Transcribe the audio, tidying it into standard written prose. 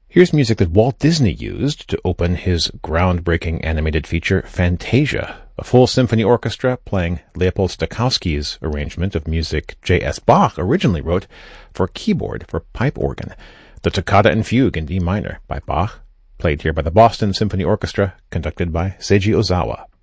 Here's music that Walt Disney used to open his groundbreaking animated feature Fantasia, a full symphony orchestra playing Leopold Stokowski's arrangement of music J.S. Bach originally wrote for keyboard for pipe organ, the Toccata and Fugue in D minor by Bach, played here by the Boston Symphony Orchestra, conducted by Seiji Ozawa.